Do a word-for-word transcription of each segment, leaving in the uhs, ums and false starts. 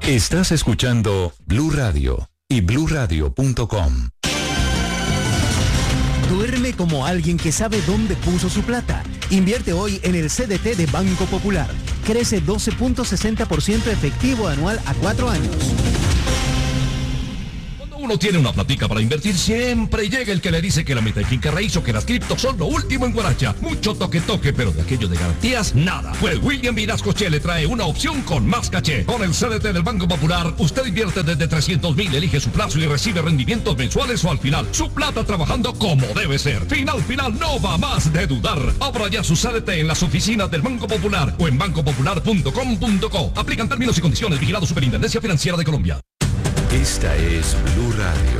Estás escuchando Blue Radio y blue radio punto com. Duerme como alguien que sabe dónde puso su plata. Invierte hoy en el C D T de Banco Popular. Crece doce punto sesenta por ciento efectivo anual a cuatro años. Uno tiene una platica para invertir, siempre llega el que le dice que la meta de finca raíz o que las criptos son lo último en Guaracha. Mucho toque toque, pero de aquello de garantías, nada. Pues William Vinascoche le trae una opción con más caché. Con el C D T del Banco Popular, usted invierte desde trescientos mil, elige su plazo y recibe rendimientos mensuales o al final. Su plata trabajando como debe ser. Final, final, no va más de dudar. Abra ya su C D T en las oficinas del Banco Popular o en banco popular punto com punto co. Aplican términos y condiciones. Vigilado Superintendencia Financiera de Colombia. Esta es Blue Radio.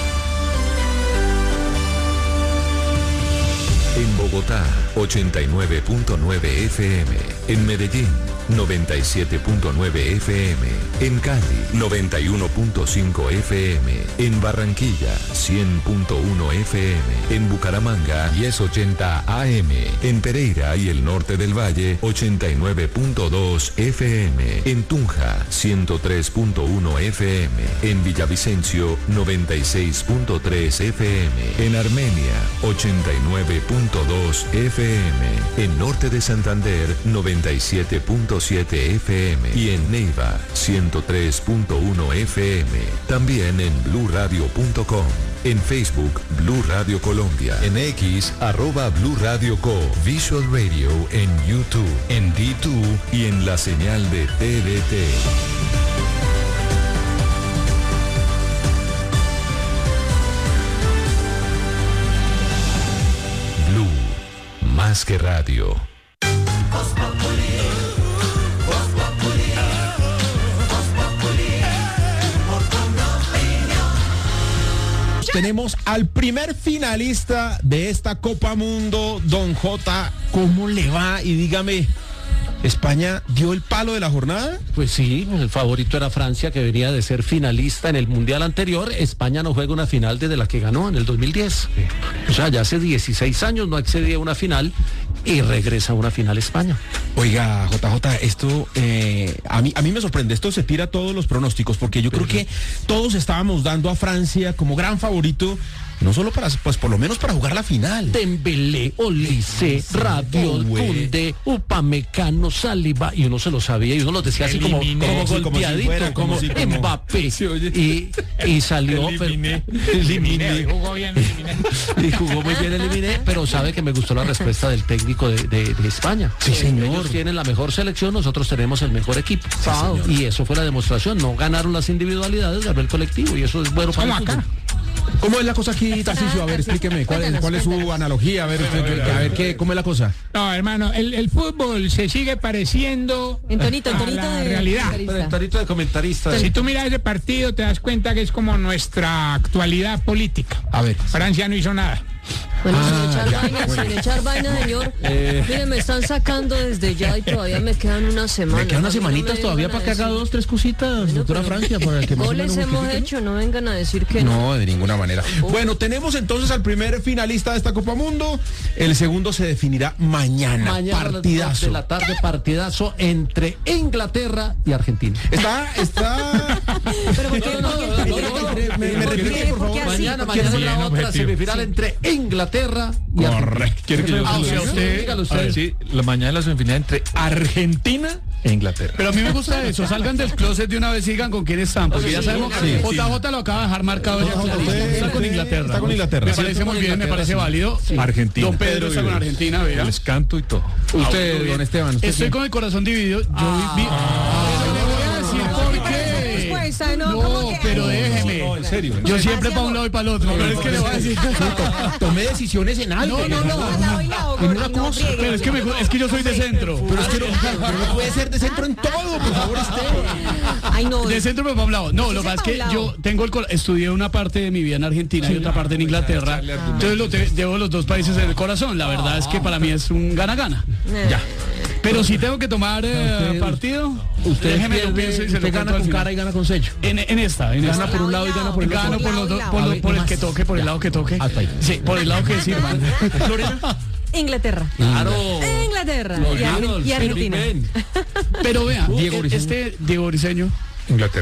En Bogotá, ochenta y nueve punto nueve F M. En Medellín, noventa y siete punto nueve F M. En Cali, noventa y uno punto cinco F M. En Barranquilla, cien punto uno F M. En Bucaramanga, diez ochenta A M. En Pereira y el norte del Valle, ochenta y nueve punto dos F M. En Tunja, ciento tres punto uno F M. En Villavicencio, noventa y seis punto tres F M. En Armenia, ochenta y nueve punto dos F M. En norte de Santander, noventa y siete punto siete F M. Y en Neiva, ciento tres punto uno F M. También en blue radio punto com. En Facebook, Blue Radio Colombia. En X, arroba Blue Radio Co. Visual Radio en YouTube, en D dos y en la señal de T D T. Blue, más que radio. Tenemos al primer finalista de esta Copa Mundo, Don J. ¿Cómo le va? Y dígame, ¿España dio el palo de la jornada? Pues sí, el favorito era Francia, que venía de ser finalista en el Mundial anterior. España no juega una final desde la que ganó en el dos mil diez. O sea, ya hace dieciséis años no accedía a una final y regresa a una final España. Oiga, J J, esto eh, a mí a mí me sorprende. Esto se tira todos los pronósticos, porque yo creo que todos estábamos dando a Francia como gran favorito, no solo para, pues por lo menos para jugar la final. Dembélé, Olise, Rabiot, Koundé, Upamecano, Saliba, y uno se lo sabía y uno lo decía así como, como sí, golpeadito, como, si fuera, como, como si, como Mbappé, sí, y, y salió, eliminé, pero, eliminé, jugó bien, eliminé. y jugó muy bien, eliminé, pero sabe que me gustó la respuesta del técnico de, de, de España. Sí, señor. Ellos tienen la mejor selección, nosotros tenemos el mejor equipo. Sí, y eso fue la demostración, no ganaron las individualidades, ganó el colectivo, y eso es bueno para el fútbol. ¿Cómo es la cosa aquí, Tarcisio? A ver, explíqueme, ¿cuál es, cuál es su analogía? A ver, a ver, a ver ¿qué, ¿cómo es la cosa? No, hermano, el, el fútbol se sigue pareciendo en tonito, en a tonito la de realidad. En tonito de comentarista. Si tú miras ese partido, te das cuenta que es como nuestra actualidad política. A ver. Francia no hizo nada. Bueno, Ah, sin echar ya, vainas, bueno. sin echar vainas, señor. Eh. Mire, me están sacando desde ya y todavía me quedan unas semanas. Me quedan unas A mí no semanitas me todavía vengan para a que haga decir- dos, tres cositas, Bueno, doctora pero Francia, para que más o goles menos hemos justifique, hecho, no vengan a decir que no. No, de ninguna manera. Bueno, tenemos entonces al primer finalista de esta Copa Mundo. El segundo se definirá mañana. Mañana a las dos partidazo. de la tarde, partidazo entre Inglaterra y Argentina. Está, está. Pero ¿por qué no? Me, me repite, por favor. Mañana, porque mañana sí, la en otra objetivo. semifinal entre Inglaterra y Argentina. Correcto. ¿Quiere que yo Ah, o sea, usted, dígalo usted. A ver, sí, la mañana la semifinal entre Argentina e Inglaterra. Pero a mí me gusta eso, salgan del closet de una vez y digan con quién están, porque ya sabemos que J J lo acaba de dejar marcado ya. clarísimo. Está con Inglaterra. Está con Inglaterra. Me parece muy bien, me parece válido. Argentina. Don Pedro está con Argentina, vea. Les canto y todo. Usted, don Esteban. usted Estoy sí. con el corazón dividido. Yo vi... Pero le voy a decir por qué. Respuesta, no, ¿cómo que? Pero déjeme. No, en serio. Yo siempre para un lado y para el otro, pero es que le voy a decir... Tomé decisiones en algo. No, no, no. Al lado y lado, En una gordo, no cosa, friegue, Pero es que, me, es que yo soy de centro. Pero es que no, pero no puede ser de centro en todo, por favor, Esteban. Ay, no. De centro pero para un lado. No, lo que pasa es que Paulao. yo tengo el cor- estudié una parte de mi vida en Argentina y otra parte en Inglaterra. Entonces lo te- llevo los dos países en el corazón. La verdad es que para mí es un gana-gana. Ya. Pero si tengo que tomar eh, Usted- partido, Usted, déjeme lo pierde, pienso y se lo usted cuento gana al con final. cara y gana con sello. En, en esta, en Gana esta. por un lado y gana por el otro. Gano por los dos, por, A lo- ver, por el más. que toque, por el lado que toque. Hasta ahí. Sí, por el lado que sirvan. Inglaterra. Claro. Inglaterra. Los Y, Ar- Beatles, y Argentina. Ven. Pero vea, Diego e- Briseño. este Diego Briseño, Inglaterra.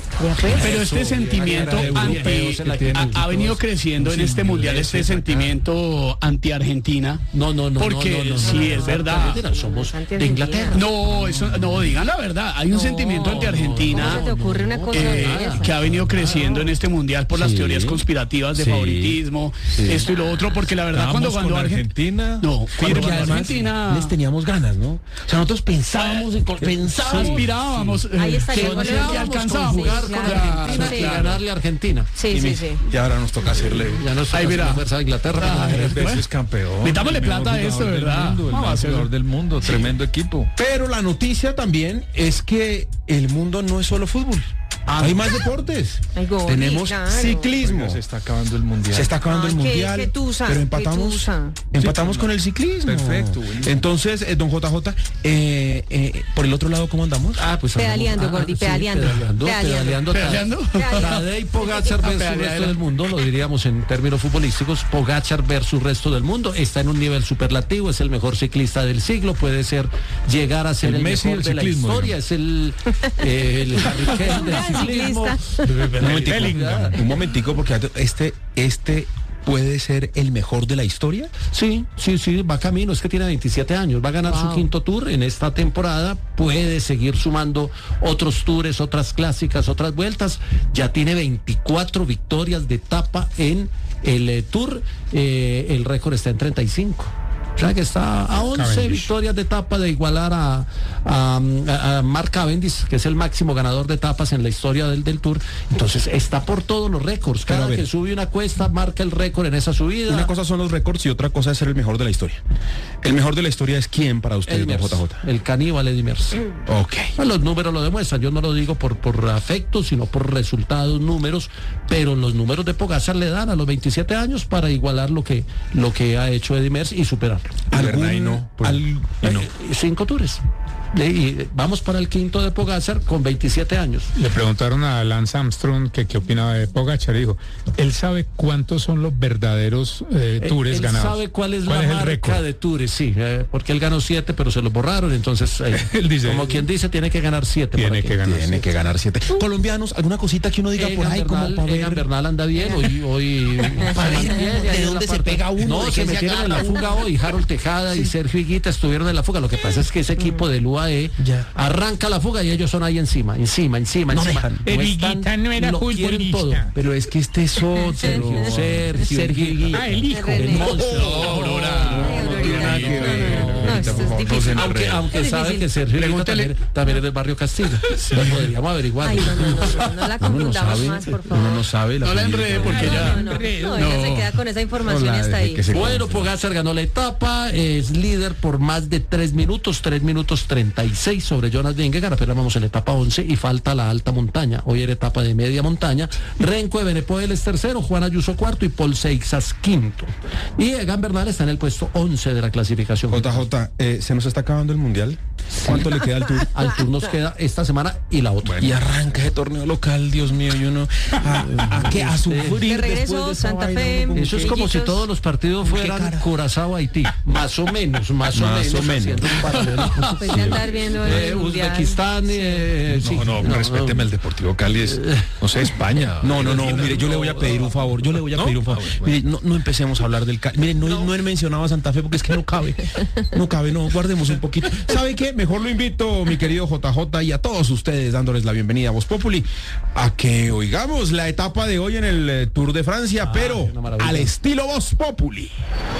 Pero este sentimiento anti, ha, ha venido creciendo en este mundial, este sentimiento anti-Argentina. No, no, no. Porque no, no, no, sí, no, es no, verdad. no, somos de Inglaterra. No, eso, no, digan la verdad. Hay un No, sentimiento anti-Argentina ¿cómo se te ocurre una cosa eh, de esa? que ha venido creciendo en este mundial por las Sí, teorías conspirativas de sí, favoritismo, sí. esto y lo otro, porque la verdad cuando Estábamos cuando con Argentina, Argentina, no, cuando Porque ganó además Argentina les teníamos ganas, ¿no? O sea, nosotros pensábamos, en, pensábamos. aspirábamos, eh, Ahí está, que llegó no el sé gol. si alcanzábamos Sí, jugar claro, con Argentina sí, y claro. ganarle a Argentina. Sí, sí, sí. Y ahora nos toca hacerle. Ya no es Ahí mira. fuerza de Inglaterra. tres bueno. veces campeón. Metámosle el mejor plata a esto, jugador del ¿verdad? mundo, el Vamos a mejor hacerlo. jugador del mundo, tremendo equipo. Pero la noticia también es que el mundo no es solo fútbol. Hay más deportes. Ay, Goli, Tenemos claro. ciclismo. Oiga, se está acabando el mundial. Se está acabando Ay, el qué- mundial. qué tusa, pero qué empatamos, tusa. empatamos con el ciclismo. Perfecto, buenísimo. Entonces, eh, don J J, eh, eh, por el otro lado, ¿cómo andamos? Ah, pues Pedaleando, andamos- Gordi, sí, pedaleando. pedaleando, Pedaleando. pedaleando. ¿Pedaleando? Tadej Pogacar versus Pedaleando. resto del mundo, lo diríamos en términos futbolísticos, Pogacar versus resto del mundo, está en un nivel superlativo, es el mejor ciclista del siglo, puede ser, llegar a ser El el, Messi mejor del de ciclismo, la historia, es el, eh, el Harry Kane del Gran ciclismo. ciclista. Un momentico, Bellingham. un momentico, porque este, este puede ser el mejor de la historia. Sí, sí, sí, va camino, es que tiene veintisiete años, va a ganar su Wow. quinto tour en esta temporada, puede seguir sumando otros tours, otras clásicas, otras vueltas, ya tiene veinticuatro victorias de etapa en el eh, tour, eh, el récord está en treinta y cinco. O sea que está a once Cavendish. victorias de etapa de igualar a, a, a- a Mark Cavendish, que es el máximo ganador de etapas en la historia del, del Tour. Entonces está por todos los récords. Pero a Cada ver. que sube una cuesta marca el récord en esa subida. Una cosa son los récords y otra cosa es ser el mejor de la historia. El mejor de la historia es quién para usted, Eddie don Merckx, J J. el caníbal Eddie Merckx. Ok. Pues los números lo demuestran, yo no lo digo por, por afecto, sino por resultados, números, pero los números de Pogacar le dan a los veintisiete años para igualar lo que, lo que ha hecho Eddie Merckx y superarlo. verdad, y no, pues, al- y no. Eh, cinco tours. De- y vamos para el quinto de Pogacar con veintisiete años. Le preguntaron a Lance Armstrong que qué opinaba de Pogacar y dijo, él sabe cuántos son los verdaderos eh, tours él ganados. sabe cuál es la el marca récord? de tours, sí, eh, porque él ganó siete, pero se los borraron, entonces, eh, Él dice- como quien dice, tiene que ganar siete. Tiene para que ganar. Tiene que ganar siete. Colombianos, alguna cosita que uno diga por Egan ahí como Bernal, para Egan ver. Bernal anda bien, hoy, hoy Para ver bien, de ahí en dónde la se parte- pega uno, No, de se qué se metieron en la agarra fuga hoy, Harold Tejada y Sergio Higuita estuvieron en la fuga. Lo que pasa es que ese equipo del U A E Ya. arranca la fuga y ellos son ahí encima, encima, encima, No encima. dejan. El están, Higuita no era lo quieren futbolista. todo. Pero es que este es otro. Sergio, Sergio, Sergio Higuita. Ah, el hijo. René. El monstruo. Ay, Aurorita. nada que ver. No, no, esto es difícil. Aunque, aunque Es sabe difícil. que Sergio Higuita Pregúntele. también, también es del barrio Castillo. Lo podríamos averiguar. Ay, no, no, no, no, no la Uno no confundamos sabe, más, por uno no favor. sabe. No la familia. enrede porque No, ya... no, no, no, ella se queda con esa información No y la hasta deje ahí. que se Bueno, concentre. Pogacar ganó la etapa, es líder por más de tres minutos, tres minutos treinta y seis sobre Jonas Vingegaard, apenas vamos en la etapa once y falta la alta montaña. Hoy era etapa de media montaña. Renko de Benepoel es tercero, Juan Ayuso cuarto y Paul Seixas quinto. Y Egan Bernal está en el puesto once de la clasificación. J J, eh, ¿se nos está acabando el mundial? ¿Cuánto le queda al tour? Al tour nos queda esta semana y la otra. Y arranca ese torneo local, Dios mío, y uno a, a, qué, a sufrir De regreso, después de esa Santa vaina, Fe. uno como Eso es que- como si Chiquitos. todos los partidos ¿Qué fueran cara? Curazao Haití, más o menos, más o Más menos, o menos. haciendo un paralelo. Pues de andar viendo el Eh, mundial. Uzbekistán, eh, sí. No, no, respéteme el Deportivo Cali, es, no sé, España. No, no, no, mire, yo le voy a pedir un favor, yo le voy a ¿No? pedir un favor. Ah, bueno. Mire, no, no empecemos a hablar del Cali. Mire, no, no he mencionado a Santa Fe porque es que no cabe. No cabe, no, guardemos un poquito. ¿Sabe qué? Mejor lo invito, mi querido J J, y a todos ustedes dándoles la bienvenida a Voz Populi, a que oigamos la etapa de hoy en el eh, Tour de Francia, pero una maravilla. al estilo Voz Populi.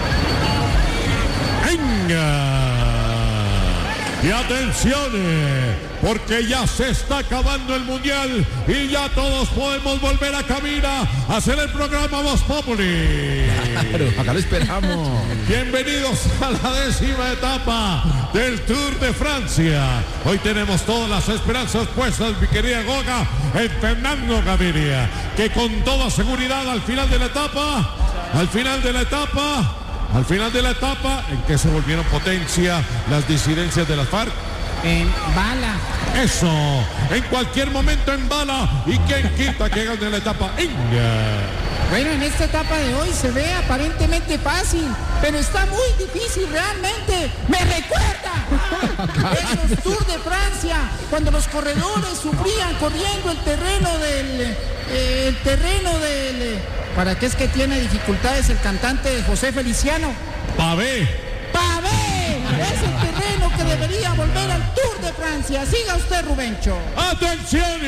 Venga. Y atención, eh, porque ya se está acabando el mundial y ya todos podemos volver a cabina a hacer el programa Voz Populi. Pero acá lo esperamos. Bienvenidos a la décima etapa del Tour de Francia. Hoy tenemos todas las esperanzas puestas, mi querida Goga, en Fernando Gaviria, que con toda seguridad al final de la etapa, al final de la etapa, al final de la etapa, en que se volvieron potencia las disidencias de las FARC. En bala. Eso, en cualquier momento en bala. ¿Y quién quita que gane la etapa? Inga. Bueno, en esta etapa de hoy se ve aparentemente fácil, pero está muy difícil realmente. ¡Me recuerda! Esos Tours de Francia, cuando los corredores sufrían corriendo el terreno del... Eh, el terreno del... Eh, ¿Para qué es que tiene dificultades el cantante de José Feliciano? Pavé. ¡Pavé! Es el terreno que debería volver al Tour de Francia. Siga usted, Rubencho. ¡Atención!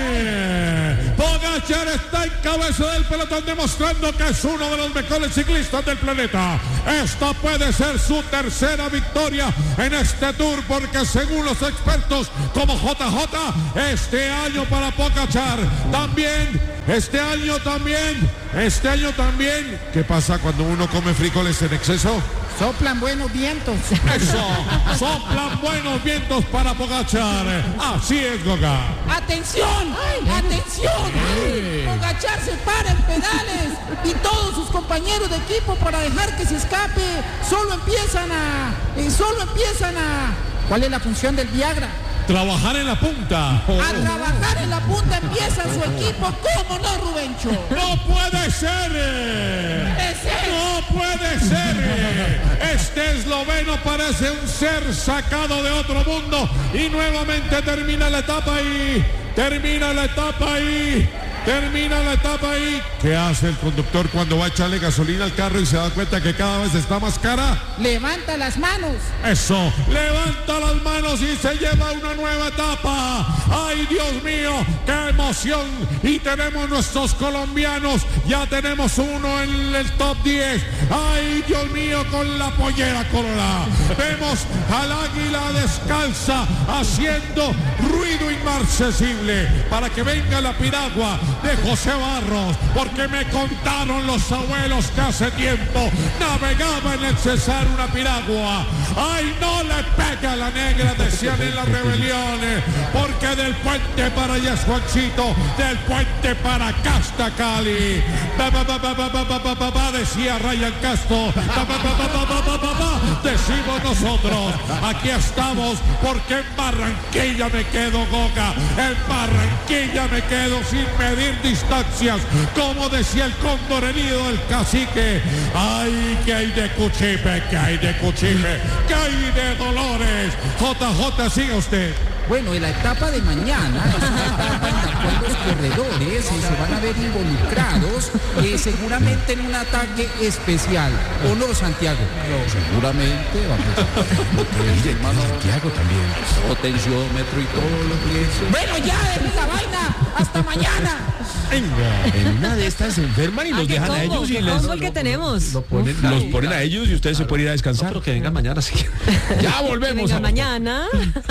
Pogačar está en cabeza del pelotón demostrando que es uno de los mejores ciclistas del planeta. Esta puede ser su tercera victoria en este Tour porque según los expertos como J J, este año para Pogačar también, este año también, este año también. ¿Qué pasa cuando uno come frijoles en exceso? Soplan buenos vientos. Eso, soplan buenos vientos para Pogačar. Así es, Goga. ¡Atención! ¡Atención! Pogačar se para en pedales y todos sus compañeros de equipo para dejar que se escape. Solo empiezan a... Eh, solo empiezan a... ¿Cuál es la función del Viagra? Trabajar en la punta. Oh. A trabajar en la punta empieza su equipo. ¿Cómo no, Rubencho? ¡No puede ser! ¡No puede ser! Este esloveno parece un ser sacado de otro mundo. Y nuevamente termina la etapa ahí. Termina la etapa ahí. Termina la etapa ahí. ¿Qué hace el conductor cuando va a echarle gasolina al carro y se da cuenta que cada vez está más cara? Levanta las manos. Eso, levanta las manos y se lleva una nueva etapa. ¡Ay, Dios mío! ¡Qué emoción! Y tenemos nuestros colombianos. Ya tenemos uno en el top diez. ¡Ay, Dios mío! Con la pollera colorada. Vemos al águila descalza haciendo ruido inmarcesible para que venga la piragua de José Barros, porque me contaron los abuelos que hace tiempo navegaba en el Cesar una piragua. ¡Ay, no le pega a la negra! Decían en las rebeliones, porque del puente para allá es Juancito, del puente para acá está Cali. Ba, ba, ba, ba, ba, ba, ba, ba, ba, decía Ryan Castro. Ba, ba, ba, ba, ba, ba, ba, ba, decimos nosotros. Aquí estamos porque en Barranquilla me quedo, Goga. En Barranquilla me quedo sin medir distancias, como decía el cóndor herido del cacique. Ay, que hay de Cuchipe, que hay de Cuchipe, que hay de Dolores. J J, siga usted. Bueno, en la etapa de mañana es una etapa en la cual los corredores eh, se van a ver involucrados eh, seguramente en un ataque especial. ¿O no, Santiago? No, seguramente vamos a hermano Santiago también. Potenciómetro y todo lo que es. Bueno, ya, dejen la vaina. Hasta mañana. Venga, en una de estas se enferman y los dejan combo, a ellos y les el que tenemos. Lo ponen, los ponen a ellos y ustedes claro. se pueden ir a descansar. No, pero que vengan mañana sí. Ya volvemos. Que venga mañana.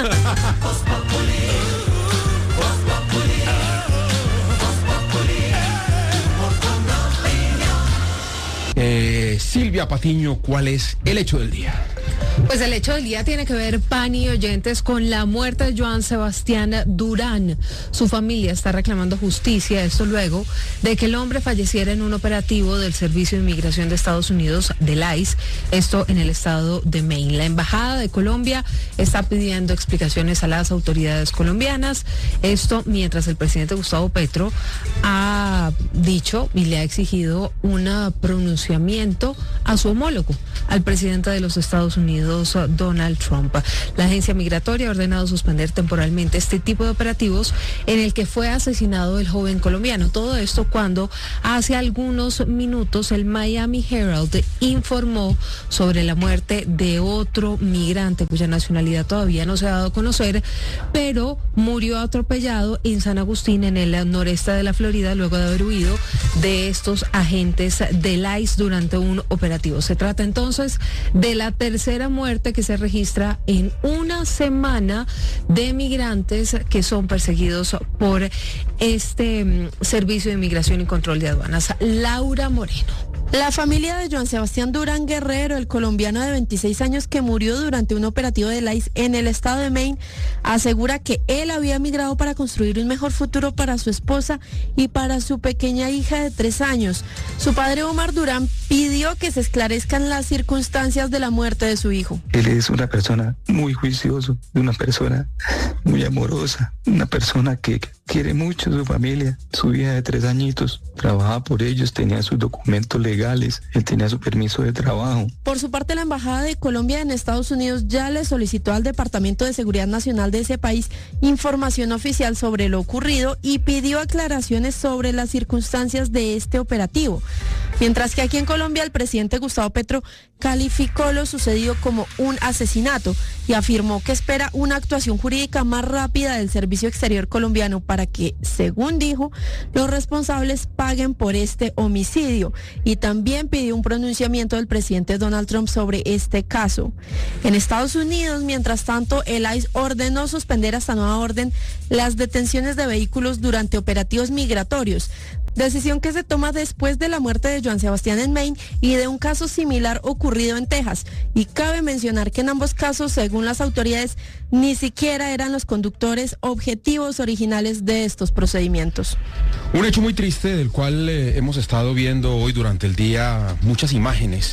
Eh, Silvia Patiño, ¿cuál es el hecho del día? Pues el hecho del día tiene que ver, Pani y oyentes, con la muerte de Joan Sebastián Durán. Su familia está reclamando justicia, esto luego de que el hombre falleciera en un operativo del Servicio de Inmigración de Estados Unidos, del I C E, esto en el estado de Maine. La Embajada de Colombia está pidiendo explicaciones a las autoridades colombianas, esto mientras el presidente Gustavo Petro ha dicho y le ha exigido un pronunciamiento a su homólogo, al presidente de los Estados Unidos, Donald Trump. La agencia migratoria ha ordenado suspender temporalmente este tipo de operativos en el que fue asesinado el joven colombiano. Todo esto cuando hace algunos minutos el Miami Herald informó sobre la muerte de otro migrante cuya nacionalidad todavía no se ha dado a conocer, pero murió atropellado en San Agustín, en el noreste de la Florida, luego de haber huido de estos agentes del I C E durante un operativo. Se trata entonces de la tercera muerte que se registra en una semana de migrantes que son perseguidos por este um, Servicio de Inmigración y Control de Aduanas. Laura Moreno. La familia de Joan Sebastián Durán Guerrero, el colombiano de veintiséis años que murió durante un operativo del I C E en el estado de Maine, asegura que él había migrado para construir un mejor futuro para su esposa y para su pequeña hija de tres años. Su padre Omar Durán pidió que se esclarezcan las circunstancias de la muerte de su hijo. Él es una persona muy juicioso, una persona muy amorosa, una persona que quiere mucho a su familia, su hija de tres añitos, trabajaba por ellos, tenía sus documentos legales, él tenía su permiso de trabajo. Por su parte, la Embajada de Colombia en Estados Unidos ya le solicitó al Departamento de Seguridad Nacional de ese país información oficial sobre lo ocurrido y pidió aclaraciones sobre las circunstancias de este operativo. Mientras que aquí en Colombia el presidente Gustavo Petro calificó lo sucedido como un asesinato y afirmó que espera una actuación jurídica más rápida del Servicio Exterior colombiano para que, según dijo, los responsables paguen por este homicidio, y también pidió un pronunciamiento del presidente Donald Trump sobre este caso. En Estados Unidos, mientras tanto, el I C E ordenó suspender hasta nueva orden las detenciones de vehículos durante operativos migratorios, decisión que se toma después de la muerte de Joan Sebastián en Maine y de un caso similar ocurrido en Texas. Y cabe mencionar que en ambos casos, según las autoridades, ni siquiera eran los conductores objetivos originales de estos procedimientos. Un hecho muy triste del cual eh, hemos estado viendo hoy durante el día muchas imágenes,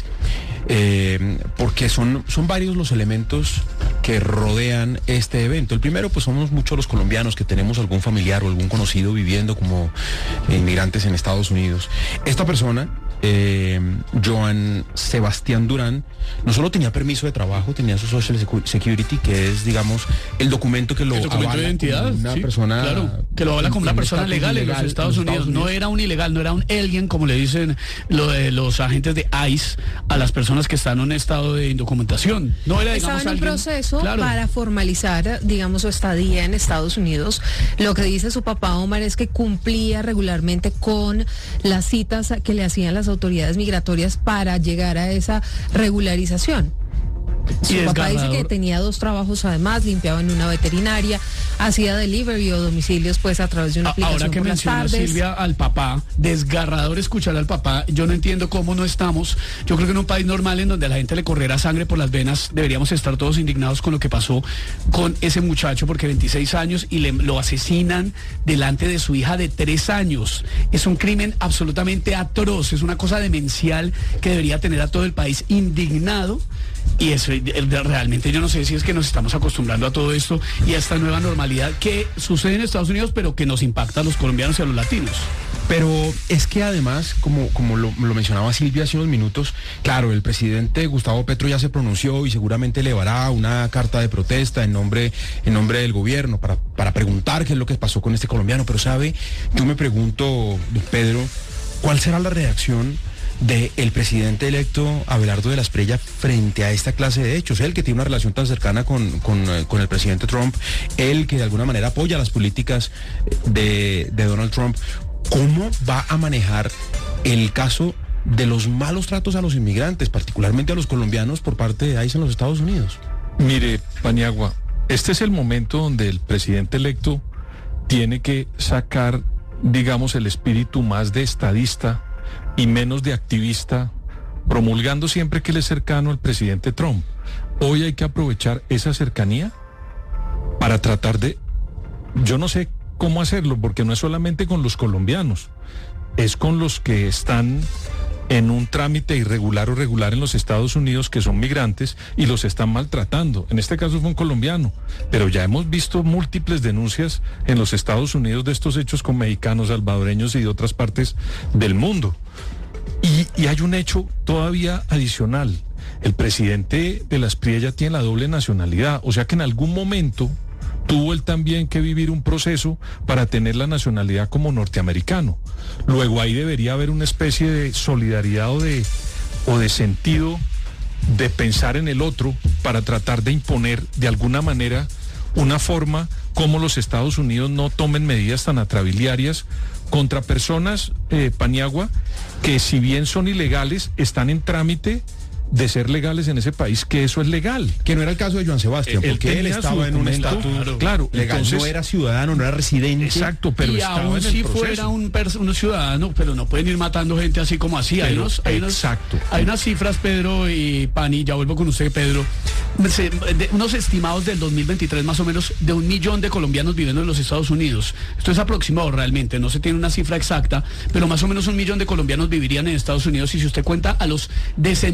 eh, porque son, son varios los elementos que rodean este evento. El primero, pues somos muchos los colombianos que tenemos algún familiar o algún conocido viviendo como inmigrantes en Estados Unidos. Esta persona, eh, Joan Sebastián Durán, no solo tenía permiso de trabajo, tenía su Social Security, que es, digamos, el documento que lo el documento avala de identidad, como una sí, persona, claro, que lo avala como una persona legal en los Estados, en los Estados Unidos. Unidos. No era un ilegal, no era un alien, como le dicen lo de los agentes de I C E a las personas que están en un estado de indocumentación. No era, digamos, estaba en un alguien, proceso claro, para formalizar, digamos, su estadía en Estados Unidos. Lo que dice su papá Omar es que cumplía regularmente con las citas que le hacían las autoridades migratorias para llegar a esa regularización. Su Y papá dice desgarrador. que tenía dos trabajos además, limpiaba en una veterinaria, hacía delivery o domicilios pues a través de una A- aplicación Ahora que por las menciona tardes. Silvia al papá, desgarrador escuchar al papá. Yo no entiendo cómo no estamos. Yo creo que en un país normal en donde a la gente le corriera sangre por las venas, deberíamos estar todos indignados con lo que pasó con ese muchacho, porque veintiséis años y le, lo asesinan delante de su hija de tres años. Es un crimen absolutamente atroz, es una cosa demencial que debería tener a todo el país indignado. Y eso, eh, realmente yo no sé si es que nos estamos acostumbrando a todo esto y a esta nueva normalidad que sucede en Estados Unidos, pero que nos impacta a los colombianos y a los latinos. Pero es que además, como, como lo, lo mencionaba Silvia hace unos minutos, claro, el presidente Gustavo Petro ya se pronunció y seguramente elevará una carta de protesta en nombre, en nombre del gobierno para, para preguntar qué es lo que pasó con este colombiano. Pero sabe, yo me pregunto, Pedro, ¿cuál será la reacción del presidente electo Abelardo de la Espriella frente a esta clase de hechos? Él que tiene una relación tan cercana con, con, con el presidente Trump, él que de alguna manera apoya las políticas de, de Donald Trump. ¿Cómo va a manejar el caso de los malos tratos a los inmigrantes, particularmente a los colombianos, por parte de I C E en los Estados Unidos? Mire, Paniagua, este es el momento donde el presidente electo tiene que sacar, digamos, el espíritu más de estadista y menos de activista, promulgando siempre que él es cercano al presidente Trump. Hoy hay que aprovechar esa cercanía para tratar de, yo no sé cómo hacerlo, porque no es solamente con los colombianos, es con los que están en un trámite irregular o regular en los Estados Unidos, que son migrantes y los están maltratando. En este caso fue un colombiano, pero ya hemos visto múltiples denuncias en los Estados Unidos de estos hechos con mexicanos, salvadoreños y de otras partes del mundo. Y, y hay un hecho todavía adicional. El presidente de la Espriella tiene la doble nacionalidad, o sea que en algún momento tuvo él también que vivir un proceso para tener la nacionalidad como norteamericano. Luego ahí debería haber una especie de solidaridad o de, o de sentido de pensar en el otro para tratar de imponer de alguna manera una forma como los Estados Unidos no tomen medidas tan atrabiliarias contra personas, eh, Paniagua, que si bien son ilegales, están en trámite de ser legales en ese país, que eso es legal. Que no era el caso de Joan Sebastián, Él porque él tenía estaba su en un documento, estatus claro, claro, legal, entonces- no era ciudadano, no era residente. Exacto, pero y estaba aún en el si proceso. fuera un, pers- un ciudadano, pero no pueden ir matando gente así como así. Hay Pero, unos, hay unos- exacto. hay unas cifras, Pedro y Pani, ya vuelvo con usted, Pedro, se- de unos estimados del dos mil veintitrés más o menos de un millón de colombianos viviendo en los Estados Unidos. Esto es aproximado realmente, no se tiene una cifra exacta, pero más o menos un millón de colombianos vivirían en Estados Unidos, y si usted cuenta a los descendientes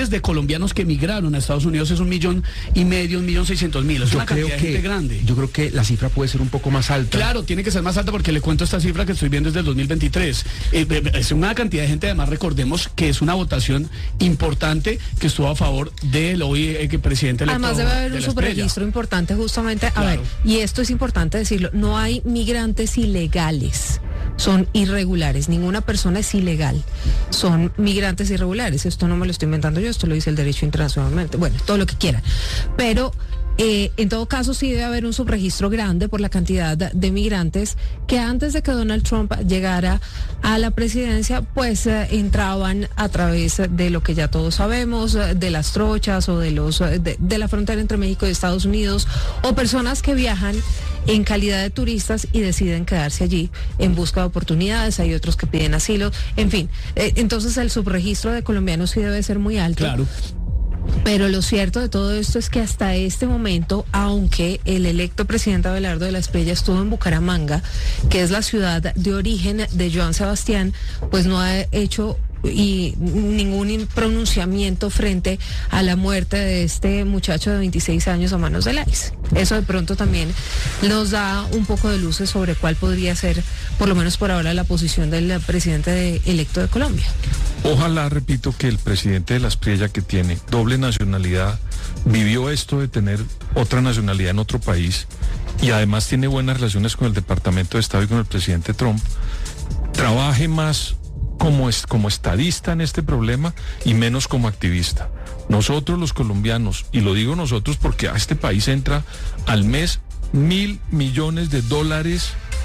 descendientes de colombianos que emigraron a Estados Unidos es un millón y medio, un millón seiscientos mil. Es yo una creo cantidad que, de gente grande. Yo creo que la cifra puede ser un poco más alta. Claro, tiene que ser más alta porque le cuento esta cifra que estoy viendo desde el dos mil veintitrés. Eh, es una cantidad de gente, además recordemos que es una votación importante que estuvo a favor del hoy eh, que presidente electo. Además debe haber de un la subregistro Estrella. importante justamente, a Claro. ver, y esto es importante decirlo, no hay migrantes ilegales. Son irregulares, ninguna persona es ilegal, son migrantes irregulares, esto no me lo estoy inventando yo, esto lo dice el derecho internacionalmente, bueno, todo lo que quieran, pero eh, en todo caso sí debe haber un subregistro grande por la cantidad de migrantes que antes de que Donald Trump llegara a la presidencia, pues eh, entraban a través de lo que ya todos sabemos, eh, de las trochas o de los de, de la frontera entre México y Estados Unidos, o personas que viajan en calidad de turistas y deciden quedarse allí en busca de oportunidades. Hay otros que piden asilo, en fin, eh, entonces el subregistro de colombianos sí debe ser muy alto. Claro. Pero lo cierto de todo esto es que hasta este momento, aunque el electo presidente Abelardo de la Espriella estuvo en Bucaramanga, que es la ciudad de origen de Joan Sebastián, pues no ha hecho y ningún pronunciamiento frente a la muerte de este muchacho de veintiséis años a manos del I C E. Eso de pronto también nos da un poco de luces sobre cuál podría ser, por lo menos por ahora, la posición del presidente de, electo de Colombia. Ojalá, repito, que el presidente de la Espriella, que tiene doble nacionalidad, vivió esto de tener otra nacionalidad en otro país y además tiene buenas relaciones con el Departamento de Estado y con el presidente Trump, trabaje más como, es, como estadista en este problema y menos como activista. Nosotros los colombianos, y lo digo nosotros porque a este país entra al mes mil millones de dólares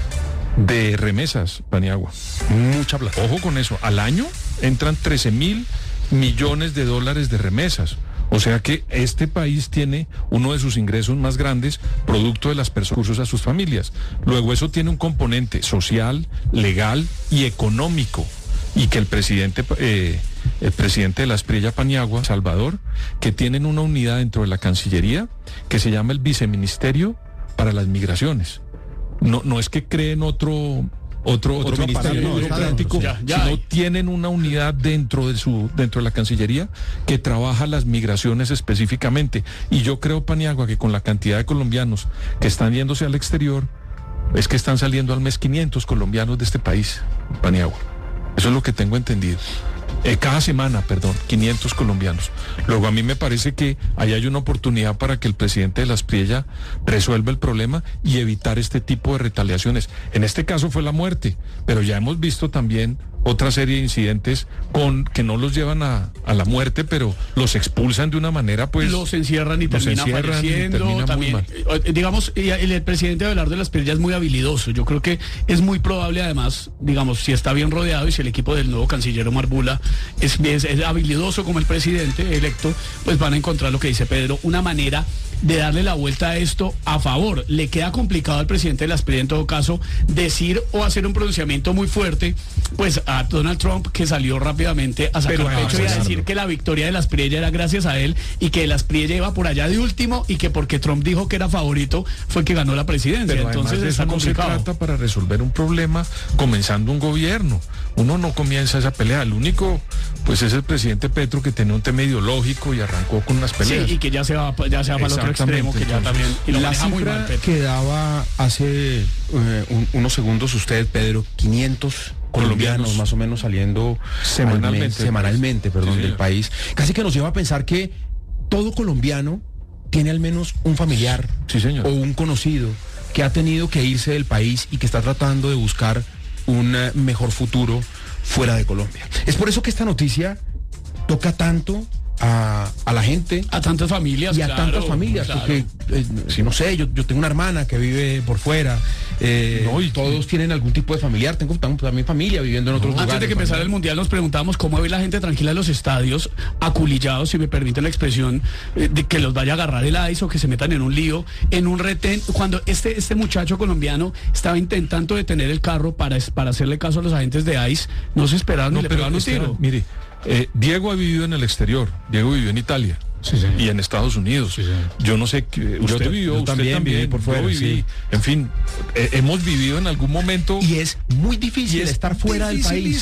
de remesas, Paniagua. Mucha plata. Ojo con eso, al año entran trece mil millones de dólares de remesas. O sea que este país tiene uno de sus ingresos más grandes producto de las personas a sus familias. Luego eso tiene un componente social, legal y económico. Y que el presidente, eh, el presidente de la Espriella, Paniagua, Salvador, que tienen una unidad dentro de la Cancillería que se llama el Viceministerio para las Migraciones. No, no es que creen otro otro, otro, otro ministerio no, burocrático, ya, ya sino hay. Tienen una unidad dentro de su dentro de la Cancillería que trabaja las migraciones específicamente. Y yo creo, Paniagua, que con la cantidad de colombianos que están yéndose al exterior, es que están saliendo al mes quinientos colombianos de este país, Paniagua. Eso es lo que tengo entendido. Eh, cada semana, perdón, quinientos colombianos. Luego a mí me parece que ahí hay una oportunidad para que el presidente de la Espriella resuelva el problema y evitar este tipo de retaliaciones. En este caso fue la muerte, pero ya hemos visto también otra serie de incidentes con que no los llevan a, a la muerte, pero los expulsan de una manera, pues... Los encierran y terminan falleciendo. Termina también, digamos, el, el presidente Abelardo de la Espriella es muy habilidoso. Yo creo que es muy probable, además, digamos, si está bien rodeado y si el equipo del nuevo canciller Omar Bula es, es, es habilidoso como el presidente electo, pues van a encontrar lo que dice Pedro, una manera de darle la vuelta a esto a favor. Le queda complicado al presidente de la Espriella, en todo caso, decir o hacer un pronunciamiento muy fuerte, pues a Donald Trump, que salió rápidamente a sacar pecho y a decir que la victoria de la Espriella era gracias a él y que la Espriella iba por allá de último y que porque Trump dijo que era favorito fue que ganó la presidencia. Pero entonces de está eso no complicado. Se trata para resolver un problema comenzando un gobierno. Uno no comienza esa pelea. El único, pues, es el presidente Petro, que tenía un tema ideológico y arrancó con unas peleas. Sí, y que ya se va, ya se va para el otro extremo, que ya también... Y lo la maneja muy cifra mal, Petro. que daba hace eh, un, unos segundos usted, Pedro, quinientos colombianos, colombianos más o menos saliendo semanalmente, mes, semanalmente perdón, sí, del país, casi que nos lleva a pensar que todo colombiano tiene al menos un familiar, sí, señor, o un conocido que ha tenido que irse del país y que está tratando de buscar un uh, mejor futuro fuera de Colombia. Es por eso que esta noticia toca tanto a, a la gente, a tantas familias y a claro, tantas familias, claro. porque eh, si no sé, yo, yo tengo una hermana que vive por fuera, eh, no, y todos tienen algún tipo de familiar, tengo también familia viviendo en otros no, lugares. Antes de que empezara el mundial nos preguntábamos cómo ve la gente tranquila en los estadios, aculillados, si me permiten la expresión, eh, de que los vaya a agarrar el I C E o que se metan en un lío, en un retén, cuando este, este muchacho colombiano estaba intentando detener el carro para, para hacerle caso a los agentes de I C E, no se esperaron no, ni le pegaron un tiro. Mire, Eh, Diego ha vivido en el exterior, Diego vivió en Italia, sí, y en Estados Unidos. Sí, yo no sé, que usted yo, vivió, yo usted también, también viví por fuera, yo viví, sí. En fin, eh, hemos vivido en algún momento. Y es muy difícil y es estar fuera del país.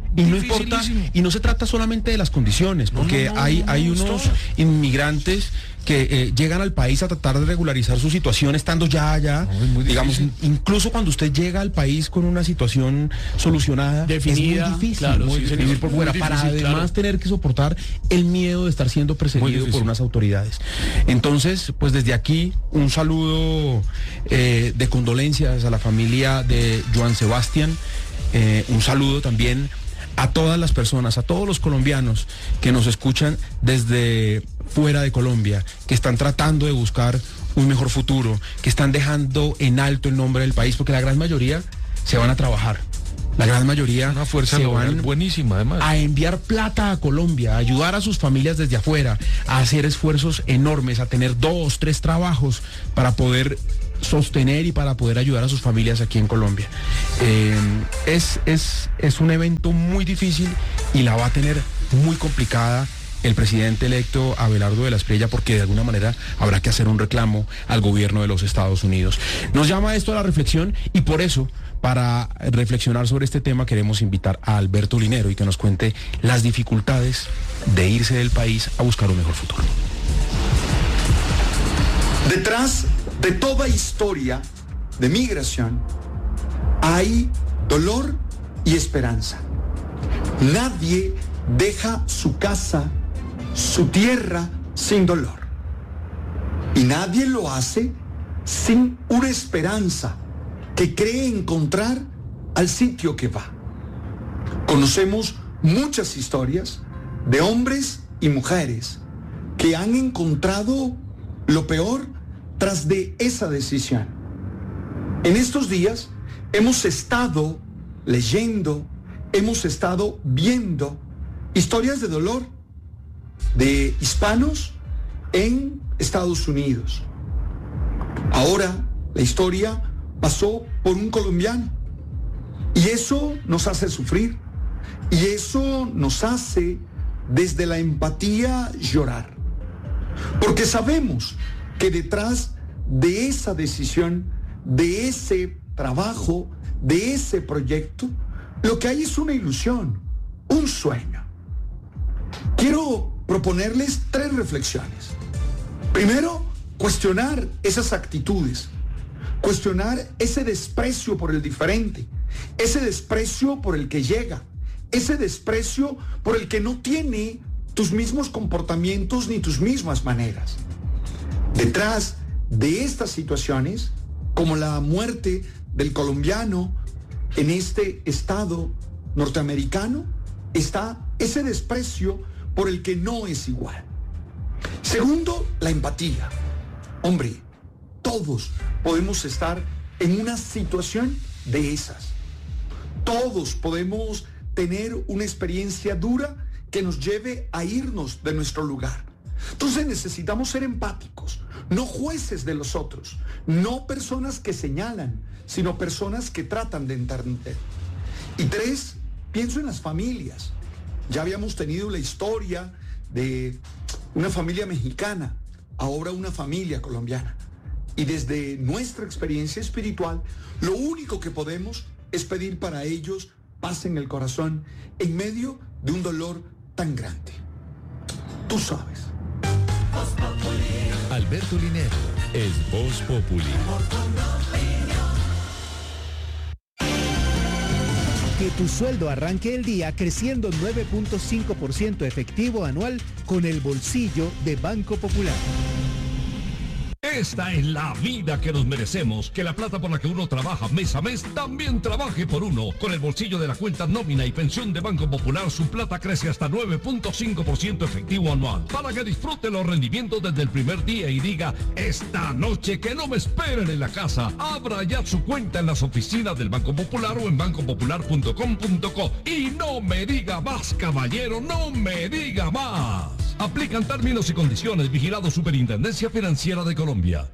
Y no importa, y no se trata solamente de las condiciones, porque no, no, hay, no, hay unos no. inmigrantes que eh, llegan al país a tratar de regularizar su situación estando ya allá, no, digamos, incluso cuando usted llega al país con una situación solucionada, definida, es muy difícil, claro, muy sí, difícil señor, por fuera, muy para difícil, además claro. tener que soportar el miedo de estar siendo perseguido por unas autoridades. Entonces, pues desde aquí, un saludo eh, de condolencias a la familia de Joan Sebastián, eh, un saludo también a todas las personas, a todos los colombianos que nos escuchan desde fuera de Colombia, que están tratando de buscar un mejor futuro, que están dejando en alto el nombre del país, porque la gran mayoría se van a trabajar. La gran mayoría una fuerza se laboral van buenísima, además, a enviar plata a Colombia, a ayudar a sus familias desde afuera, a hacer esfuerzos enormes, a tener dos, tres trabajos para poder sostener y para poder ayudar a sus familias aquí en Colombia. Eh, es, es, es un evento muy difícil y la va a tener muy complicada el presidente electo Abelardo de la Espriella, porque de alguna manera habrá que hacer un reclamo al gobierno de los Estados Unidos. Nos llama esto a la reflexión y por eso, para reflexionar sobre este tema, queremos invitar a Alberto Linero y que nos cuente las dificultades de irse del país a buscar un mejor futuro. Detrás de toda historia de migración hay dolor y esperanza. Nadie deja su casa, su tierra, sin dolor. Y nadie lo hace sin una esperanza que cree encontrar al sitio que va. Conocemos muchas historias de hombres y mujeres que han encontrado lo peor tras de esa decisión. En estos días hemos estado leyendo, hemos estado viendo historias de dolor de hispanos en Estados Unidos. Ahora la historia pasó por un colombiano y eso nos hace sufrir y eso nos hace desde la empatía llorar, porque sabemos que detrás de esa decisión, de ese trabajo, de ese proyecto, lo que hay es una ilusión, un sueño. Quiero proponerles tres reflexiones. Primero, cuestionar esas actitudes, cuestionar ese desprecio por el diferente, ese desprecio por el que llega, ese desprecio por el que no tiene tus mismos comportamientos ni tus mismas maneras. Detrás de estas situaciones, como la muerte del colombiano en este estado norteamericano, está ese desprecio por el que no es igual. Segundo, la empatía. Hombre, todos podemos estar en una situación de esas. Todos podemos tener una experiencia dura que nos lleve a irnos de nuestro lugar. Entonces necesitamos ser empáticos, no jueces de los otros, no personas que señalan, sino personas que tratan de entender. Y tres, pienso en las familias. Ya habíamos tenido la historia de una familia mexicana, ahora una familia colombiana. Y desde nuestra experiencia espiritual, lo único que podemos es pedir para ellos paz en el corazón en medio de un dolor tan grande. Tú sabes. Alberto Linero es Voz Populi. Que tu sueldo arranque el día creciendo nueve punto cinco por ciento efectivo anual con el bolsillo de Banco Popular. Esta es la vida que nos merecemos, que la plata por la que uno trabaja mes a mes también trabaje por uno. Con el bolsillo de la cuenta nómina y pensión de Banco Popular, su plata crece hasta nueve punto cinco por ciento efectivo anual, para que disfrute los rendimientos desde el primer día y diga, esta noche que no me esperen en la casa. Abra ya su cuenta en las oficinas del Banco Popular o en banco popular punto com punto co. Y no me diga más, caballero, no me diga más. Aplican términos y condiciones. Vigilado Superintendencia Financiera de Colombia.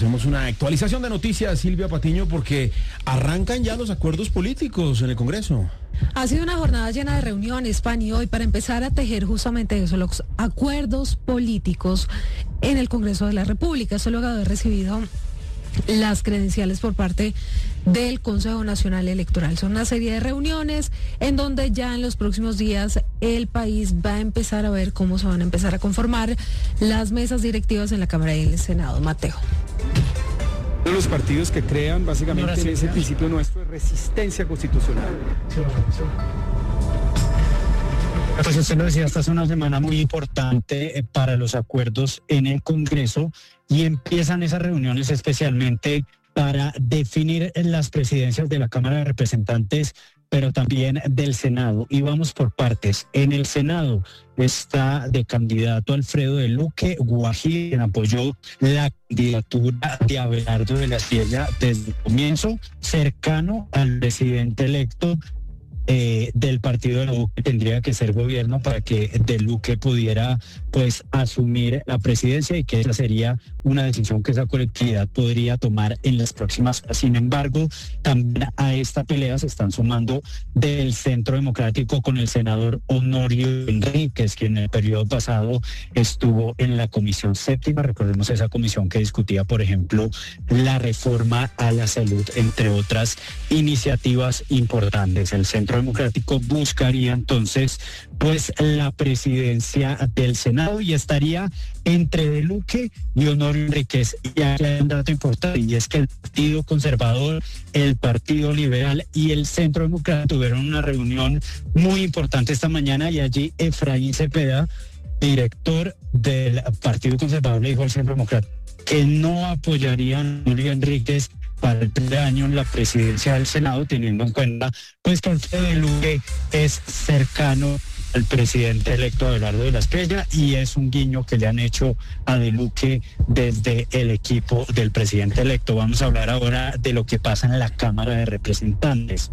hacemos una actualización de noticias, Silvia Patiño, porque arrancan ya los acuerdos políticos en el Congreso. Ha sido una jornada llena de reuniones, Pani, hoy para empezar a tejer justamente eso, los acuerdos políticos en el Congreso de la República. Eso luego de haber recibido las credenciales por parte del Consejo Nacional Electoral. Son una serie de reuniones en donde ya en los próximos días el país va a empezar a ver cómo se van a empezar a conformar las mesas directivas en la Cámara y el Senado. Mateo. Uno de los partidos que crean básicamente en ese principio nuestro de resistencia constitucional. Pues usted lo decía, esta es una semana muy importante para los acuerdos en el Congreso y empiezan esas reuniones especialmente para definir las presidencias de la Cámara de Representantes, pero también del Senado. Y vamos por partes. En el Senado está de candidato Alfredo de Luque Guajira, quien apoyó la candidatura de Abelardo de la Espriella desde el comienzo, cercano al presidente electo Eh, del partido de Luque. Tendría que ser gobierno para que de Luque pudiera pues asumir la presidencia y que esa sería una decisión que esa colectividad podría tomar en las próximas horas. Sin embargo, también a esta pelea se están sumando del Centro Democrático con el senador Honorio Enríquez, quien en el periodo pasado estuvo en la Comisión Séptima. Recordemos esa comisión que discutía, por ejemplo, la reforma a la salud, entre otras iniciativas importantes. El Centro Democrático buscaría entonces pues la presidencia del Senado y estaría entre de Luque y Honorio Enríquez. Y aquí hay un dato importante, y es que el Partido Conservador, el Partido Liberal y el Centro Democrático tuvieron una reunión muy importante esta mañana, y allí Efraín Cepeda, director del Partido Conservador, le dijo al Centro Democrático que no apoyarían a Honorio Enríquez para el primer año en la presidencia del Senado, teniendo en cuenta pues que Alfredo de Luque es cercano al presidente electo Abelardo de la Espriella, y es un guiño que le han hecho a de Luque desde el equipo del presidente electo. Vamos a hablar ahora de lo que pasa en la Cámara de Representantes.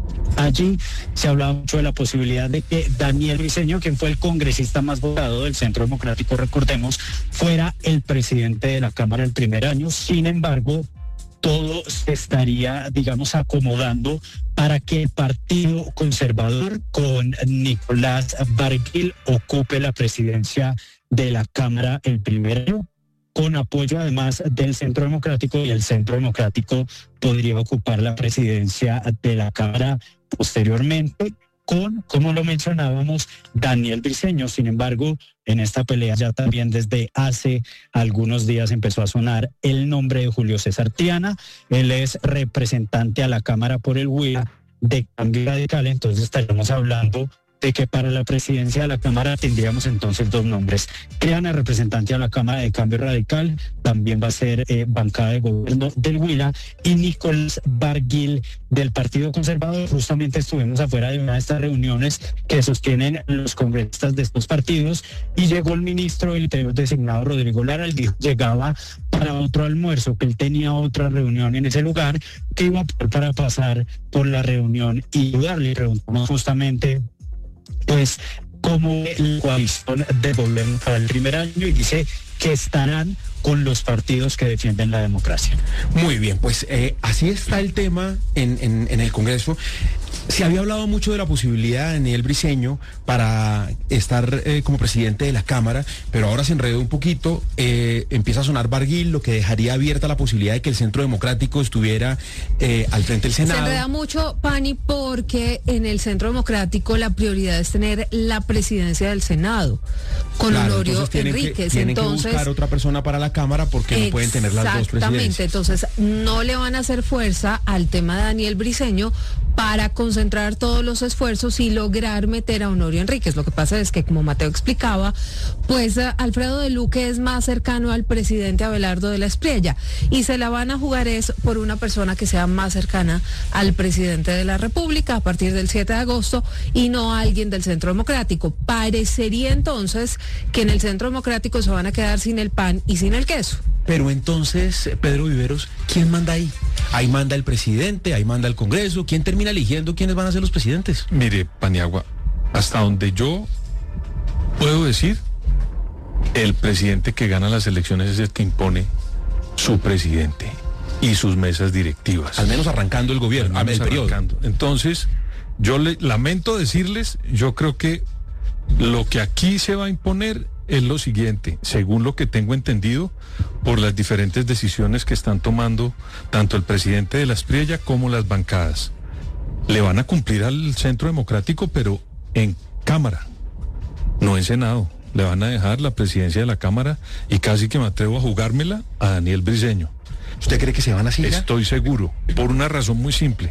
Allí se hablaba mucho de la posibilidad de que Daniel Briceño, quien fue el congresista más votado del Centro Democrático, recordemos, fuera el presidente de la Cámara el primer año. Sin embargo, todo se estaría, digamos, acomodando para que el Partido Conservador con Nicolás Barguil ocupe la presidencia de la Cámara el primer año, con apoyo además del Centro Democrático, y el Centro Democrático podría ocupar la presidencia de la Cámara posteriormente con, como lo mencionábamos, Daniel Briceño. Sin embargo, en esta pelea ya también desde hace algunos días empezó a sonar el nombre de Julio César Triana. Él es representante a la Cámara por el Huila de Cambio Radical, entonces estaríamos hablando de que para la presidencia de la Cámara tendríamos entonces dos nombres. Triana, representante a la Cámara de Cambio Radical, también va a ser eh, bancada de gobierno del Huila, y Nicolás Barguil del Partido Conservador. Justamente estuvimos afuera de una de estas reuniones que sostienen los congresistas de estos partidos, y llegó el ministro del Interior designado, Rodrigo Lara. Él dijo que llegaba para otro almuerzo, que él tenía otra reunión en ese lugar, que iba para pasar por la reunión y ayudarle. Preguntamos justamente pues como la coalición de gobierno para el primer año, y dice que estarán con los partidos que defienden la democracia. Muy bien, pues eh, así está el tema en, en, en el Congreso. Se había hablado mucho de la posibilidad de Daniel Briceño para estar eh, como presidente de la Cámara, pero ahora se enredó un poquito, eh, empieza a sonar Barguil, lo que dejaría abierta la posibilidad de que el Centro Democrático estuviera eh, al frente del Senado. Se enreda mucho, Pani, porque en el Centro Democrático la prioridad es tener la presidencia del Senado con claro, Honorio entonces tienen Enríquez. Que, tienen entonces, que buscar otra persona para la Cámara porque no pueden tener las dos presidencias. Exactamente, entonces no le van a hacer fuerza al tema de Daniel Briceño para concentrar todos los esfuerzos y lograr meter a Honorio Enríquez. Lo que pasa es que, como Mateo explicaba, pues uh, Alfredo de Luque es más cercano al presidente Abelardo de la Espriella, y se la van a jugar es por una persona que sea más cercana al presidente de la República a partir del siete de agosto, y no a alguien del Centro Democrático. Parecería entonces que en el Centro Democrático se van a quedar sin el pan y sin el queso. Pero entonces, Pedro Viveros, ¿quién manda ahí? Ahí manda el presidente, ahí manda el Congreso. ¿Quién termina eligiendo quiénes van a ser los presidentes? Mire, Paniagua, hasta donde yo puedo decir, el presidente que gana las elecciones es el que impone su presidente y sus mesas directivas. Al menos arrancando el gobierno, Al menos el periodo. arrancando. Entonces, yo le lamento decirles, yo creo que lo que aquí se va a imponer es lo siguiente, según lo que tengo entendido, por las diferentes decisiones que están tomando tanto el presidente de la Aspriella como las bancadas. Le van a cumplir al Centro Democrático, pero en Cámara, no en Senado. Le van a dejar la presidencia de la Cámara y casi que me atrevo a jugármela a Daniel Briceño. ¿Usted cree que se van así? Estoy seguro, por una razón muy simple.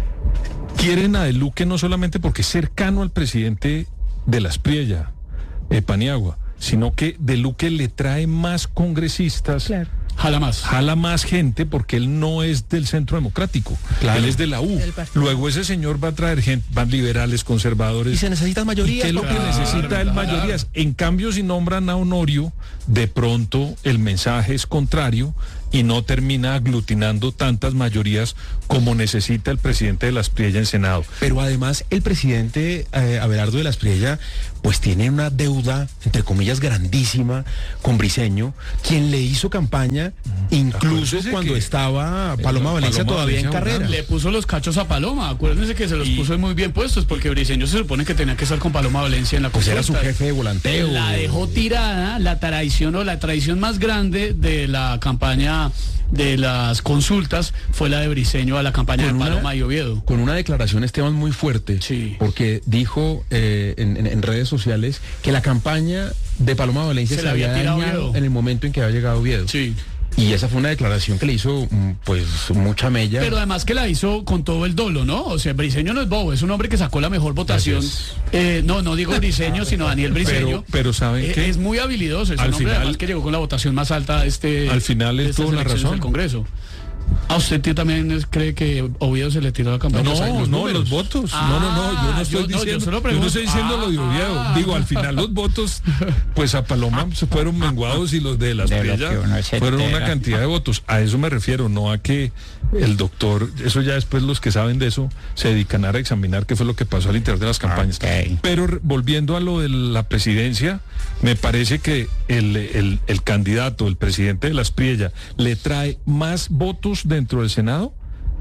Quieren a De Luque no solamente porque es cercano al presidente de la Aspriella, eh, Paniagua, sino que De Luque le trae más congresistas. Claro. Jala más. Jala más gente porque él no es del Centro Democrático. Claro. Él es de la U. Luego ese señor va a traer gente, van liberales, conservadores. Y se necesitan mayorías. ¿Y qué es lo claro, que necesita él? Mayorías. En cambio, si nombran a Honorio, de pronto el mensaje es contrario y no termina aglutinando tantas mayorías como necesita el presidente de la Aspriella en Senado. Pero además el presidente eh, Abelardo de la Aspriella pues tiene una deuda, entre comillas, grandísima con Briceño, quien le hizo campaña incluso Acuérdese cuando que estaba Paloma eh, Valencia Paloma todavía Valencia en carrera. Le puso los cachos a Paloma, acuérdense que se los Y- puso muy bien puestos, porque Briceño se supone que tenía que estar con Paloma Valencia en la Pues era su consulta. jefe de volanteo. La dejó tirada, la traición o la traición más grande de la campaña de las consultas fue la de Briceño a la campaña Con de una- Paloma y Oviedo. Con una declaración, Esteban, muy fuerte, Sí. porque dijo eh, en, en- en redes sociales que la campaña de Paloma Valencia Se se, le había había tirado dañado Oviedo. en el momento en que había llegado Oviedo. Sí. Y esa fue una declaración que le hizo mm, pues mucha mella. Pero además que la hizo con todo el dolo, ¿no? O sea, Briceño no es bobo, es un hombre que sacó la mejor votación. Gracias. Eh, no, no digo Briceño, sino Daniel Briceño. Pero, pero ¿saben Eh, qué? es muy habilidoso, es Al un hombre final- además que llegó con la votación más alta de este. Al final de él estas tuvo la elecciones razón. del Congreso. ¿A usted tío, también es- cree que Oviedo se le tiró la campaña? No, Los- no, los no, números. los votos. Ah, no, no, no, yo no estoy yo- no, yo diciendo, solo yo pregunto. no estoy diciendo lo de Oviedo. Ah, Digo, al final los votos, pues a Paloma se fueron menguados y los de la De lo Aspriella que uno se fueron una entera. cantidad de votos. A eso me refiero, no a que el doctor, eso ya después los que saben de eso se dedican a examinar qué fue lo que pasó al interior de las campañas. Ok. Pero re- volviendo a lo de la presidencia, me parece que el, el, el candidato, el presidente de la Aspriella, le trae más votos dentro del Senado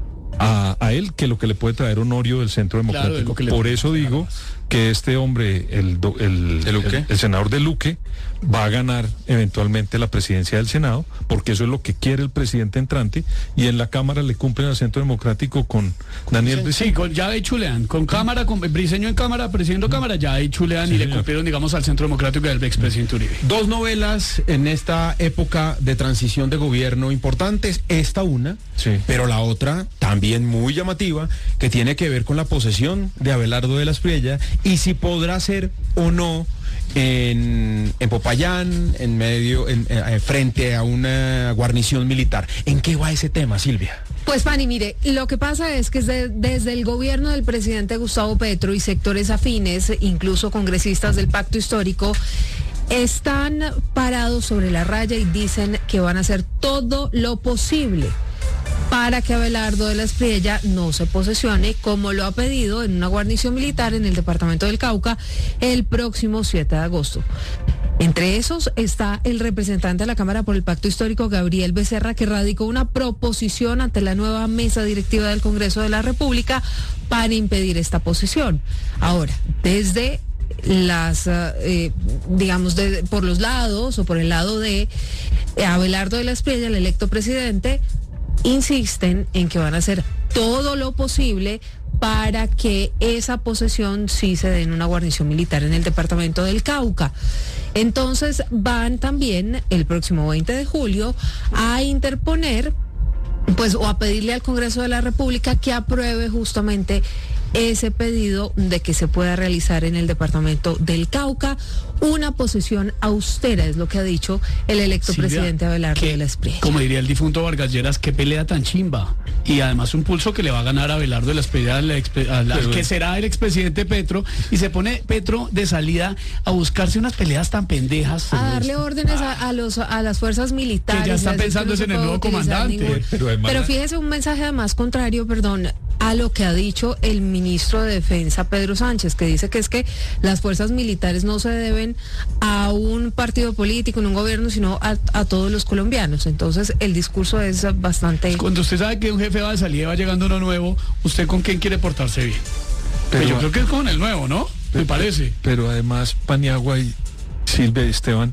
a, a él que lo que le puede traer Honorio del Centro Claro, Democrático. de lo que le Por puede eso digo que este hombre, el, do- el, ¿De Luque? el- el senador de Luque, va a ganar eventualmente la presidencia del Senado, porque eso es lo que quiere el presidente entrante, y en la Cámara le cumplen al Centro Democrático con Daniel Sí, Briceño. con, ya ahí chulean. Con cámara, con Briceño en cámara, presidiendo cámara, ya ahí chulean Sí, y le señor. cumplieron, digamos, al Centro Democrático del expresidente Uribe. Dos novelas en esta época de transición de gobierno importantes, esta una, Sí. pero la otra también muy llamativa, que tiene que ver con la posesión de Abelardo de la Aspriella y si podrá ser o no en, en Popayán, en medio, en, eh, frente a una guarnición militar. ¿En qué va ese tema, Silvia? Pues Pani, mire, lo que pasa es que desde, desde el gobierno del presidente Gustavo Petro y sectores afines, incluso congresistas del Pacto Histórico, están parados sobre la raya y dicen que van a hacer todo lo posible para que Abelardo de la Aspriella no se posesione, como lo ha pedido en una guarnición militar en el departamento del Cauca el próximo siete de agosto. Entre esos está el representante de la Cámara por el Pacto Histórico, Gabriel Becerra, que radicó una proposición ante la nueva mesa directiva del Congreso de la República para impedir esta posesión. Ahora, desde las, eh, digamos, de, por los lados o por el lado de eh, Abelardo de la Aspriella, el electo presidente, insisten en que van a hacer todo lo posible para que esa posesión sí se dé en una guarnición militar en el departamento del Cauca. Entonces van también el próximo veinte de julio a interponer, pues, o a pedirle al Congreso de la República que apruebe justamente ese pedido de que se pueda realizar en el departamento del Cauca una posesión austera, es lo que ha dicho el electo Silvia, presidente Abelardo que, de la Aspriella. como diría el difunto Vargas Lleras, qué pelea tan chimba. Y además un pulso que le va a ganar a Abelardo de la Aspriella, al, expe- al- al Pero- que será el expresidente Petro, y se pone Petro de salida a buscarse unas peleas tan pendejas. A darle órdenes a, a los a las fuerzas militares. Que ya están a decir pensando que es no en se el puede nuevo utilizar comandante. ningún- Pero además Pero la- fíjese un mensaje además contrario, perdón. a lo que ha dicho el ministro de Defensa, Pedro Sánchez, que dice que es que las fuerzas militares no se deben a un partido político, en un gobierno, sino a, a todos los colombianos. Entonces, el discurso es bastante... Cuando usted sabe que un jefe va de salida y va llegando uno nuevo, ¿usted con quién quiere portarse bien? Pero, yo creo que es con el nuevo, ¿no? Me parece. Pero además, Paniagua y Silvia y Esteban,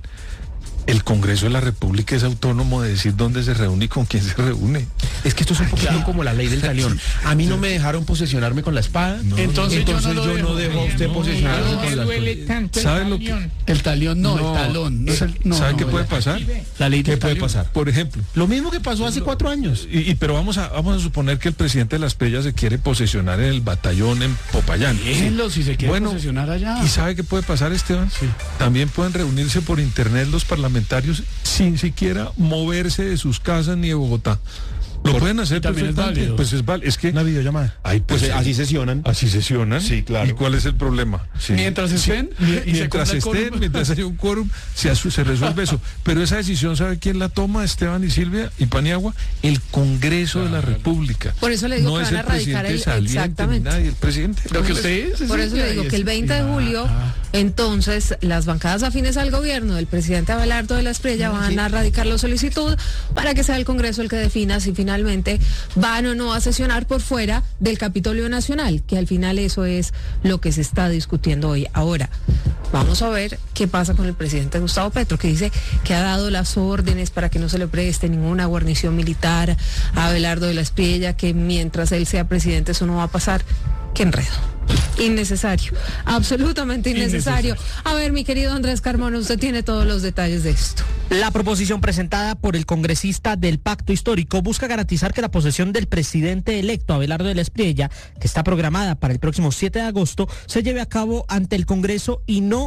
el Congreso de la República es autónomo de decir dónde se reúne y con quién se reúne. Es que esto es un poquito claro. como la ley del talión. A mí no me dejaron posesionarme con la espada, no, entonces, entonces yo no, yo no dejo a usted no, posesionarse no, con la espada. ¿Sabe lo que? El talión no, no, el talón. No es el, no, ¿Sabe no, qué no, puede la, pasar? La ley ¿Qué puede pasar? Por ejemplo. Lo mismo que pasó hace cuatro años. Y, y pero vamos a vamos a suponer que el presidente de Las Pellas se quiere posesionar en el batallón en Popayán. Déjenlo si se quiere bueno, posesionar allá. ¿Y sabe qué puede pasar, Esteban? Sí. También pueden reunirse por internet los parlamentarios sin siquiera moverse de sus casas ni de Bogotá. Lo por, pueden hacer también perfectamente. Es pues es válido. Es que una videollamada. Ay, pues, pues así sesionan. Así sesionan. Sí, claro. ¿Y cuál es el problema? Sí. Mientras estén, sí. y mientras se estén, mientras haya un quórum, se, se resuelve eso. Pero esa decisión, ¿sabe quién la toma? Esteban y Silvia y Paniagua, el Congreso claro. de la República. Por eso le digo no que es van a el radicar el saliente, exactamente. Ni nadie, el presidente. Lo que usted dice. Por eso le digo que el veinte de julio, entonces, las bancadas afines al gobierno del presidente Abelardo de la Espriella van sí. a radicar la solicitud para que sea el Congreso el que defina si finalmente van o no a sesionar por fuera del Capitolio Nacional, que al final eso es lo que se está discutiendo hoy. Ahora, vamos a ver qué pasa con el presidente Gustavo Petro, que dice que ha dado las órdenes para que no se le preste ninguna guarnición militar a Abelardo de la Espriella, que mientras él sea presidente eso no va a pasar. Qué enredo. Innecesario, absolutamente innecesario. innecesario. A ver, mi querido Andrés Carmona, usted tiene todos los detalles de esto. La proposición presentada por el congresista del Pacto Histórico busca garantizar que la posesión del presidente electo Abelardo de la Espriella, que está programada para el próximo siete de agosto, se lleve a cabo ante el Congreso y no